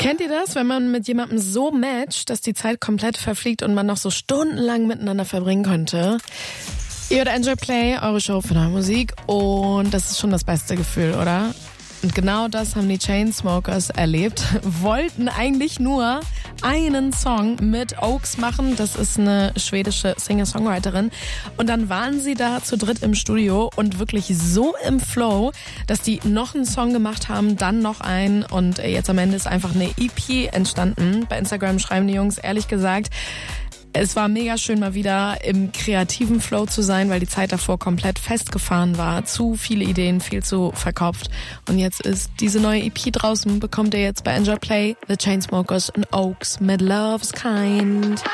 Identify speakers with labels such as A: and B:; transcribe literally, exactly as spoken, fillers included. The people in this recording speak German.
A: Kennt ihr das, wenn man mit jemandem so matcht, dass die Zeit komplett verfliegt und man noch so stundenlang miteinander verbringen könnte? Ihr hört Enjoy Play, eure Show für neue Musik, und das ist schon das beste Gefühl, oder? Und genau das haben die Chainsmokers erlebt. Wollten eigentlich nur einen Song mit Oaks machen. Das ist eine schwedische Singer-Songwriterin. Und dann waren sie da zu dritt im Studio und wirklich so im Flow, dass die noch einen Song gemacht haben, dann noch einen. Und jetzt am Ende ist einfach eine E P entstanden. Bei Instagram schreiben die Jungs, ehrlich gesagt, es war mega schön, mal wieder im kreativen Flow zu sein, weil die Zeit davor komplett festgefahren war. Zu viele Ideen, viel zu verkopft. Und jetzt ist diese neue E P draußen, bekommt ihr jetzt bei Enjoy Play, The Chainsmokers und Oaks mit Love's Kind.